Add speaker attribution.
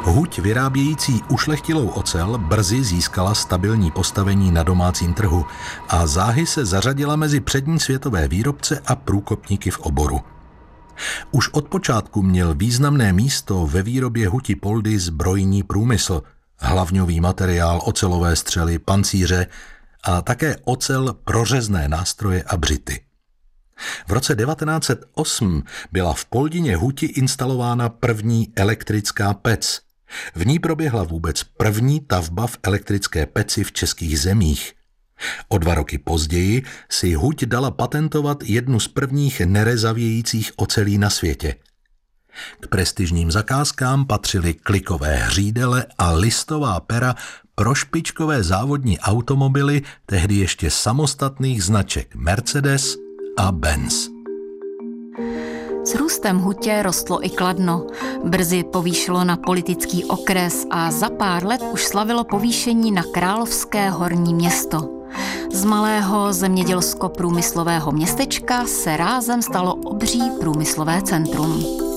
Speaker 1: Huť vyrábějící ušlechtilou ocel brzy získala stabilní postavení na domácím trhu a záhy se zařadila mezi přední světové výrobce a průkopníky v oboru. Už od počátku měl významné místo ve výrobě huti poldy zbrojní průmysl, hlavňový materiál ocelové střely, pancíře a také ocel pro řezné nástroje a břity. V roce 1908 byla v Poldině huti instalována první elektrická pec. V ní proběhla vůbec první tavba v elektrické peci v českých zemích. O 2 roky později si huť dala patentovat jednu z prvních nerezavějících ocelí na světě. K prestižním zakázkám patřily klikové hřídele a listová pera pro špičkové závodní automobily tehdy ještě samostatných značek Mercedes a Benz.
Speaker 2: S růstem hutě rostlo i Kladno. Brzy povýšilo na politický okres a za pár let už slavilo povýšení na královské horní město. Z malého zemědělsko-průmyslového městečka se rázem stalo obří průmyslové centrum.